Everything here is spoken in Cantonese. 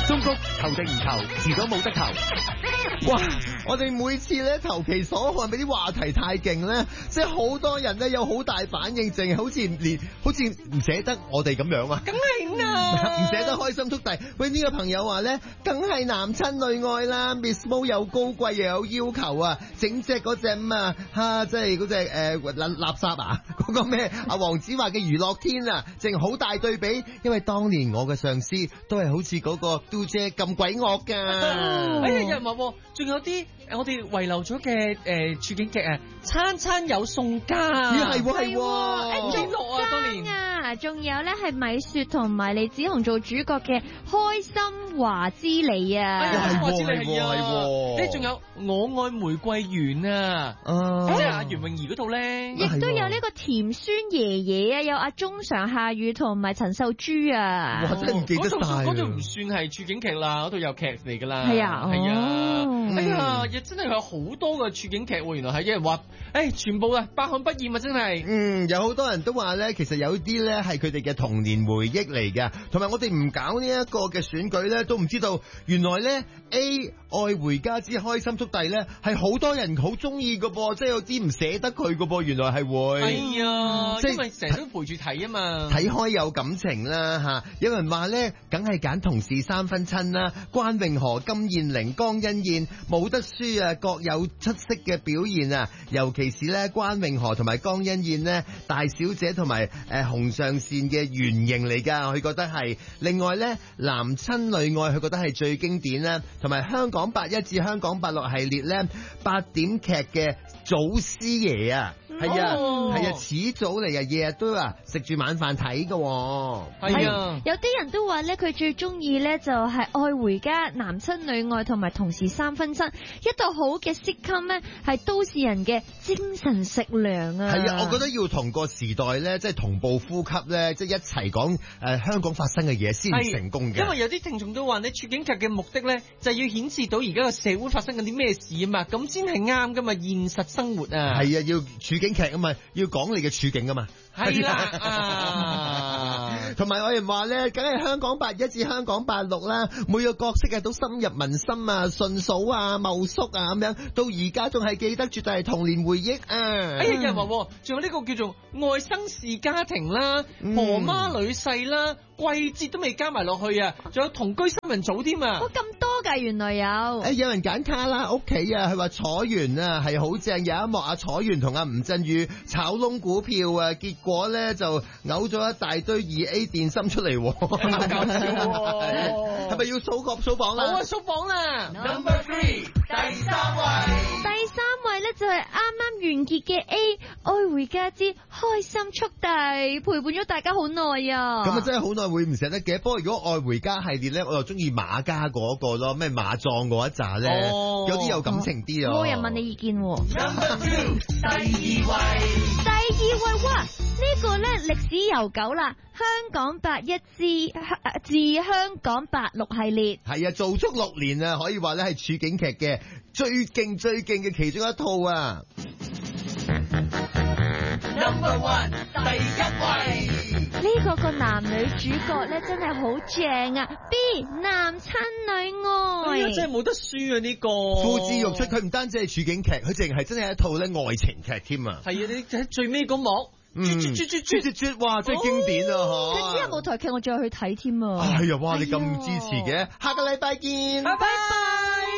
中谷投定唔投，遲早冇得投。 哇！我哋每次咧投其所好，係咪啲話題太勁咧？即係好多人咧有好大反應，淨係好似唔捨得我哋咁樣啊！ 梗係啦， 唔捨得開心速遞。喂，呢個朋友話咧，梗係男親女愛啦 ，Miss Mo 又高貴又有要求啊，整隻嗰隻即係嗰隻垃圾啊，嗰個咩阿黃子華嘅娛樂天啊，淨好大對比，因為當年我嘅上司都係好似嗰個嘟姐咁鬼惡㗎。 哎呀，有人話仲有啲我哋遺留咗嘅處境劇啊，餐餐有餸加， 係喎， 邊度啊？當年啊，仲有咧係米雪同埋李子雄做主角嘅《開心華之里》啊， 係仲有我愛玫瑰園啊，即係阿袁詠儀嗰套咧， 亦都有呢個甜酸爺爺啊，有阿中常夏雨同埋陳秀珠啊， 哇，真係唔記得晒， 嗰套唔算係處境劇啦，嗰套有劇嚟噶啦， 係啊， 哎呀，亦真係有好多嘅處境劇喎，原來係有人話，全部啊百看不厭啊，真係， 有好多人都話咧，其實有啲咧係佢哋嘅童年回憶嚟嘅，同埋我哋唔搞呢一個嘅選舉咧，都唔知道原來咧 A 愛回家之開心速遞咧係好多人好中意㗎噃，即係有啲唔捨得佢㗎噃，原來係會， 係啊， 即係因為成日都陪住睇啊嘛， 睇開有感情啦吓，有人話咧，梗係揀同事三分親啦，關詠荷、金燕玲、江欣燕冇得輸啊，各有出色嘅表現啊，尤其是咧關詠荷同埋江欣燕呢，大小姐同埋紅上線嘅原型嚟噶，佢覺得係。另外咧男親女愛，佢覺得係最經典啦，同埋香港81至香港86系列咧8點劇嘅祖師爺啊。係啊，始祖嚟嘅，日日都食住晚飯睇㗎。 係啊， 有啲人都話咧，佢最中意咧就係愛回家、男親女愛同埋同事三分親，一套好嘅 sitcom 咧係都市人嘅精神食糧啊。 係啊，我覺得要同個時代咧，即係同步呼吸咧，即係一齊講香港發生嘅嘢先成功嘅。 因為有啲聽眾都話咧，處境劇嘅目的咧就係要顯示到而家個社會發生緊啲咩事啊嘛，咁先係啱噶嘛，現實生活啊。 係啊，要處境劇啊嘛，要講你嘅處境啊嘛。 係啦， 同埋有人話咧，梗係香港81至香港86啦，每個角色都深入民心啊，順嫂啊、茂叔啊咁樣，到而家仲係記得，絕對係童年回憶啊！ 哎呀，有人話仲有呢個叫做愛生事家庭啦、婆媽女婿啦、季節都未加埋落去啊，仲有同居新聞組添啊！ 咁多㗎，原來有。 有人揀卡拉屋企啊，佢話楚原啊係好正，有一幕楚原同阿吳鎮宇炒窿股票啊，結果咧就嘔咗一大堆2A 電芯出嚟，搞笑喎！係咪要數榜啦？ 好啊，數榜啦 ！Number 3第3位， 第3位咧就係啱啱完結嘅 A 愛回家之開心速遞，陪伴咗大家好耐啊！ 咁啊真係好耐會唔捨得嘅。不過如果愛回家系列咧，我又中意馬家嗰個咯，咩馬壯嗰一紮咧，有啲有感情啲啊！ 冇人問你意見。 Number 2第2位， 哇！呢個咧歷史悠久啦，香港81至香港86系列係啊，做足6年啊，可以話咧係處境劇嘅最勁嘅其中一套啊。 Number 1第1位， 呢個男女主角咧真係好正啊 ！B 男親女愛， 真係冇得輸啊！呢個呼之欲出，佢唔單止係處境劇，佢淨係真係一套咧愛情劇添啊！ 係啊，你睇最尾嗰幕。 絕，哇！真係經典啊！ 佢之後舞台劇我再去睇添啊！ 哎呀，哇！你咁支持嘅，下個禮拜見， 拜拜。